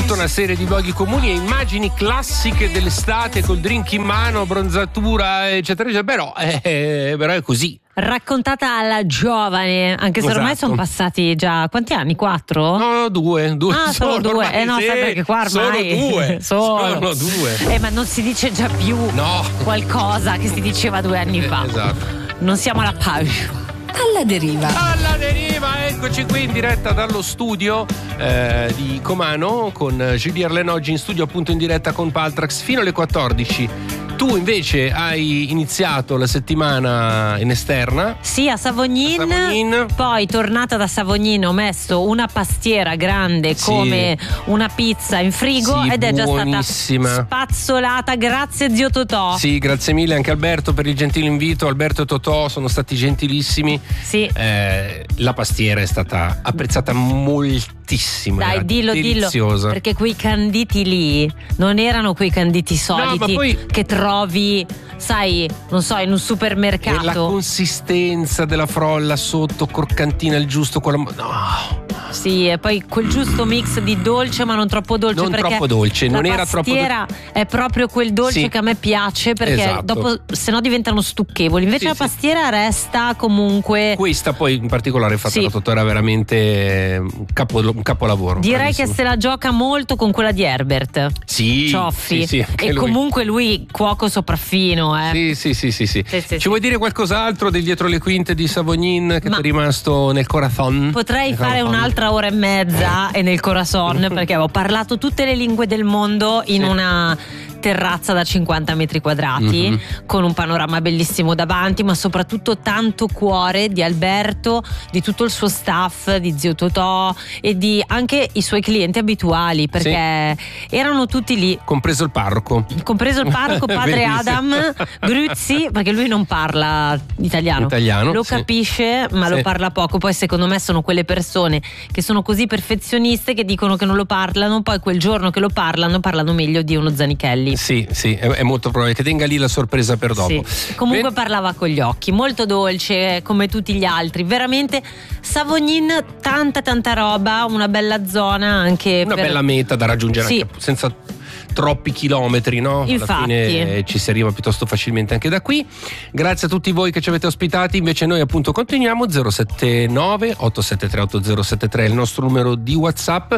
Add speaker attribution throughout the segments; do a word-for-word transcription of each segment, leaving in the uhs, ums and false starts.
Speaker 1: tutta una serie di luoghi comuni e immagini classiche dell'estate col drink in mano, bronzatura, eccetera, eccetera. Però, eh, però è così.
Speaker 2: Raccontata alla giovane, anche se ormai
Speaker 1: Esatto.
Speaker 2: sono passati già quanti anni? Quattro?
Speaker 1: No, due, due.
Speaker 2: Ah, solo due.
Speaker 1: ormai,
Speaker 2: Eh no,
Speaker 1: sì,
Speaker 2: sai perché qua ormai
Speaker 1: sono due.
Speaker 2: Solo.
Speaker 1: Sono due.
Speaker 2: Eh, ma non si dice già più
Speaker 1: No.
Speaker 2: qualcosa che si diceva due anni fa.
Speaker 1: Eh, esatto.
Speaker 2: Non siamo alla page.
Speaker 3: Alla deriva.
Speaker 1: Alla deriva, eccoci qui in diretta dallo studio eh, di Comano con Julie Arlen, oggi in studio appunto in diretta con Paltrax fino alle quattordici. Tu invece hai iniziato la settimana in esterna.
Speaker 2: Sì, a Savognin,
Speaker 1: A Savognin.
Speaker 2: Poi tornata da Savognin ho messo una pastiera grande
Speaker 1: Sì.
Speaker 2: come una pizza in frigo
Speaker 1: Sì,
Speaker 2: ed è già
Speaker 1: buonissima.
Speaker 2: stata spazzolata. Grazie zio Totò.
Speaker 1: Sì, grazie mille anche Alberto per il gentile invito. Alberto e Totò sono stati gentilissimi.
Speaker 2: Sì.
Speaker 1: Eh, la pastiera è stata apprezzata moltissimo.
Speaker 2: Dai,
Speaker 1: era
Speaker 2: dillo,
Speaker 1: deliziosa.
Speaker 2: dillo. Perché quei canditi lì non erano quei canditi soliti
Speaker 1: ma poi-
Speaker 2: che trovi, sai, non so, in un
Speaker 1: E la
Speaker 2: supermercato.
Speaker 1: consistenza della frolla sotto, croccantina, il giusto con la... No.
Speaker 2: Sì, e poi quel giusto mix di dolce ma non troppo dolce,
Speaker 1: Non
Speaker 2: perché
Speaker 1: troppo dolce,
Speaker 2: la
Speaker 1: non era troppo
Speaker 2: pastiera è proprio quel dolce
Speaker 1: Sì.
Speaker 2: che a me piace, perché
Speaker 1: Esatto.
Speaker 2: dopo se no diventano stucchevoli. Invece
Speaker 1: Sì,
Speaker 2: la
Speaker 1: sì.
Speaker 2: pastiera resta comunque.
Speaker 1: Questa poi in particolare fatta
Speaker 2: Sì.
Speaker 1: da Totò era veramente un, capo- un capolavoro.
Speaker 2: Direi che
Speaker 1: bravissimo.
Speaker 2: se la gioca molto con quella di Herbert
Speaker 1: Sì,
Speaker 2: Cioffi.
Speaker 1: sì, sì, anche
Speaker 2: e
Speaker 1: lui.
Speaker 2: comunque lui cuoco sopraffino, eh.
Speaker 1: Sì, sì, sì, sì, sì.
Speaker 2: Sì, sì,
Speaker 1: Ci
Speaker 2: sì.
Speaker 1: vuoi dire qualcos'altro del dietro le quinte di Savognin che
Speaker 2: Ma-
Speaker 1: ti è rimasto nel corazon?
Speaker 2: Potrei
Speaker 1: Nel
Speaker 2: fare
Speaker 1: corazon?
Speaker 2: un'altra ora e mezza e nel corazon, perché avevo parlato tutte le lingue del mondo in
Speaker 1: Sì.
Speaker 2: una terrazza da cinquanta metri quadrati,
Speaker 1: Mhm.
Speaker 2: con un panorama bellissimo davanti, ma soprattutto tanto cuore di Alberto, di tutto il suo staff, di zio Totò e di anche i suoi clienti abituali, perché erano tutti lì,
Speaker 1: Compreso il parroco.
Speaker 2: compreso il parroco padre
Speaker 1: Bellissimo.
Speaker 2: Adam Gruzzi, perché lui non parla italiano,
Speaker 1: Italiano,
Speaker 2: lo
Speaker 1: sì.
Speaker 2: capisce ma
Speaker 1: Sì.
Speaker 2: lo parla poco. Poi secondo me sono quelle persone che sono così perfezioniste che dicono che non lo parlano, poi quel giorno che lo parlano parlano meglio di uno Zanichelli.
Speaker 1: Sì, sì, è, è molto probabile che tenga lì la sorpresa per dopo.
Speaker 2: Sì. Comunque
Speaker 1: Ben-
Speaker 2: parlava con gli occhi, molto dolce come tutti gli altri, veramente Savognin, tanta tanta roba, una bella zona anche
Speaker 1: una
Speaker 2: per...
Speaker 1: bella meta da raggiungere
Speaker 2: Sì.
Speaker 1: anche senza troppi chilometri, no?
Speaker 2: Infatti.
Speaker 1: Alla fine eh, ci si arriva piuttosto facilmente anche da qui. Grazie a tutti voi che ci avete ospitati. Invece noi appunto continuiamo. Zero sette nove otto sette tre otto zero sette tre è il nostro numero di WhatsApp.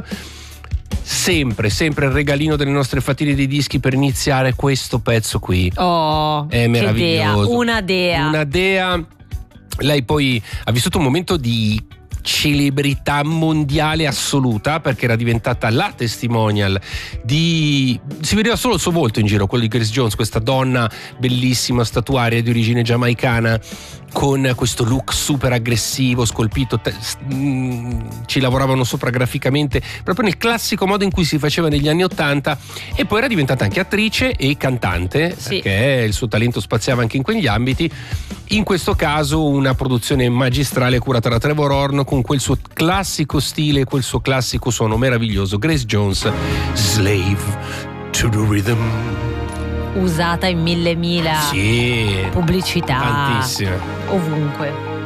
Speaker 1: Sempre, sempre il regalino delle nostre fatine di dischi per iniziare questo pezzo qui.
Speaker 2: Oh,
Speaker 1: È
Speaker 2: che
Speaker 1: meraviglioso.
Speaker 2: dea, una dea.
Speaker 1: Una dea. Lei poi ha vissuto un momento di celebrità mondiale assoluta, perché era diventata la testimonial di... si vedeva solo il suo volto in giro, quello di Grace Jones, questa donna bellissima, statuaria di origine giamaicana, con questo look super aggressivo, scolpito, te- s- mm, ci lavoravano sopra graficamente proprio nel classico modo in cui si faceva negli anni ottanta, e poi era diventata anche attrice e cantante,
Speaker 2: Sì.
Speaker 1: perché il suo talento spaziava anche in quegli ambiti. In questo caso una produzione magistrale curata da Trevor Horn, con quel suo classico stile, quel suo classico suono meraviglioso. Grace Jones, Slave to the Rhythm.
Speaker 2: Usata in mille mila
Speaker 1: Sì,
Speaker 2: pubblicità
Speaker 1: tantissime.
Speaker 2: ovunque.